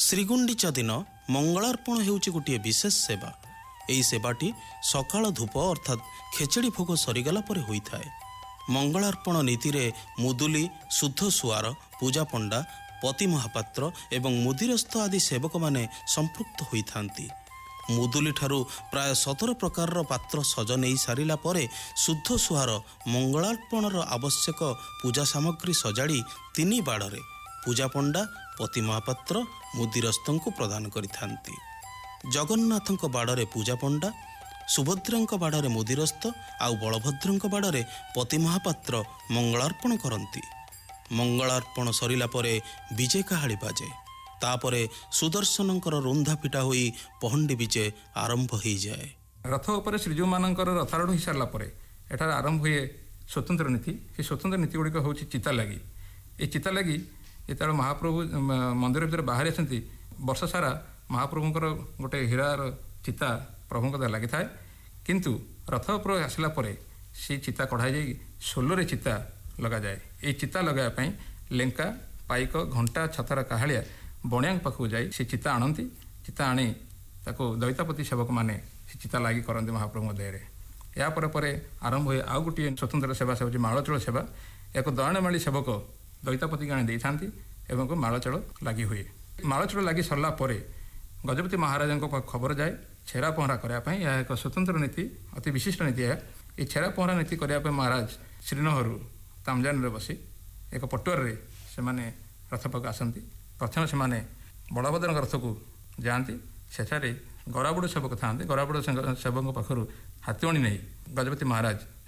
ଶ୍ରୀଗୁଣ୍ଡିଚା ଦିନ ମଙ୍ଗଳାର୍ପଣ ହେଉଛି ଗୋଟିଏ ବିଶେଷ ସେବା। ଏହି ସେବାଟି ସକାଳ ଧୂପ ଅର୍ଥାତ୍ ଖେଚେଡ଼ି ଭୋଗ ସରିଗଲା ପରେ ହୋଇଥାଏ। ମଙ୍ଗଳାର୍ପଣ ନୀତିରେ ମୁଦୁଲି, ଶୁଦ୍ଧ ସୁଆର, ପୂଜା ପଣ୍ଡା, ପତି ମହାପାତ୍ର ଏବଂ ମୁଦିରସ୍ଥ ଆଦି ସେବକମାନେ ସମ୍ପୃକ୍ତ ହୋଇଥାନ୍ତି। ମୁଦୁଲିଠାରୁ ପ୍ରାୟ 17 ପ୍ରକାରର ପାତ୍ର ସଜ ନେଇ ସାରିଲା ପରେ ଶୁଦ୍ଧ ସୁଆର ମଙ୍ଗଳାର୍ପଣର ଆବଶ୍ୟକ ପୂଜା ସାମଗ୍ରୀ ସଜାଡ଼ି 3 ବାଡ଼ରେ ପୂଜା ପଣ୍ଡା, ପତି ମହାପାତ୍ର, ମୁଦିରସ୍ଥଙ୍କୁ ପ୍ରଦାନ କରିଥାନ୍ତି। ଜଗନ୍ନାଥଙ୍କ ବାଡ଼ରେ ପୂଜା ପଣ୍ଡା, ସୁଭଦ୍ରାଙ୍କ ବାଡ଼ରେ ମୁଦିରସ୍ଥ ଆଉ ବଳଭଦ୍ରଙ୍କ ବାଡ଼ରେ ପତି ମହାପାତ୍ର ମଙ୍ଗଳାର୍ପଣ କରନ୍ତି। ମଙ୍ଗଳାର୍ପଣ ସରିଲା ପରେ ବିଜେ କାହାଳି ବାଜେ। ତାପରେ ସୁଦର୍ଶନଙ୍କର ରୁନ୍ଧା ପିଟା ହୋଇ ପହଣ୍ଡି ବିଜେ ଆରମ୍ଭ ହୋଇଯାଏ। ରଥ ଉପରେ ଶ୍ରୀଜୀଉମାନଙ୍କର ରଥାରୂଢ଼ ହୋଇସାରିଲା ପରେ ଏଠାରେ ଆରମ୍ଭ ହୁଏ ସ୍ୱତନ୍ତ୍ର ନୀତି। ସେ ସ୍ୱତନ୍ତ୍ର ନୀତି ଗୁଡ଼ିକ ହେଉଛି ଚିତା ଲାଗି। এই ଚିତା ଲାଗି ଯେତେବେଳେ ମହାପ୍ରଭୁ ମନ୍ଦିର ଭିତରେ ବାହାରି ଆସନ୍ତି, ବର୍ଷ ସାରା ମହାପ୍ରଭୁଙ୍କର ଗୋଟେ ହୀରାର ଚିତା ପ୍ରଭୁଙ୍କ ଦ୍ୱାରା ଲାଗିଥାଏ। କିନ୍ତୁ ରଥ ଉପରେ ଆସିଲା ପରେ ସେଇ ଚିତା କଢ଼ାଯାଇ ସୋଲରେ ଚିତା ଲଗାଯାଏ। ଏହି ଚିତା ଲଗାଇବା ପାଇଁ ଲେଙ୍କା, ପାଇକ, ଘଣ୍ଟା, ଛତାର କାହାଳିଆ ବଣିଆଙ୍କ ପାଖକୁ ଯାଇ ସେ ଚିତା ଆଣନ୍ତି। ଚିତା ଆଣି ତାକୁ ଦଇତାପତି ସେବକମାନେ ସେ ଚିତା ଲାଗି କରନ୍ତି ମହାପ୍ରଭୁଙ୍କ ଦେହରେ। ଏହା ପରେ ଆରମ୍ଭ ହୁଏ ଆଉ ଗୋଟିଏ ସ୍ୱତନ୍ତ୍ର ସେବା, ସେ ହେଉଛି ମାଳଚୂଳ ସେବା। ଏହାକୁ ଦୟଣାମାଳି ସେବକ ଦଇତାପତିକି ଆଣି ଦେଇଥାନ୍ତି ଏବଂ ମାଳଚୂଳ ଲାଗି ହୁଏ। ମାଳଚୂଳ ଲାଗି ସରିଲା ପରେ ଗଜପତି ମହାରାଜାଙ୍କ ଖବର ଯାଏ ଛେରା ପହଁରା କରିବା ପାଇଁ। ଏହା ଏକ ସ୍ୱତନ୍ତ୍ର ନୀତି, ଅତି ବିଶିଷ୍ଟ ନୀତି ଏହା। ଏହି ଛେରା ପହଁରା ନୀତି କରିବା ପାଇଁ ମହାରାଜ ଶ୍ରୀନହରୁ ତାମଜାନରେ ବସି ଏକ ପଟୁଆରରେ ସେମାନେ ରଥ ପାଖକୁ ଆସନ୍ତି। ପ୍ରଥମେ ସେମାନେ ବଳଭଦ୍ରଙ୍କ ରଥକୁ ଯାଆନ୍ତି। ସେଠାରେ ଗରାବୁଡ଼ ସେବକ ଥାଆନ୍ତି। ଗରାବୁଡ଼ ସେବକଙ୍କ ପାଖରୁ ହାତୁଆଣି ନେଇ ଗଜପତି ମହାରାଜ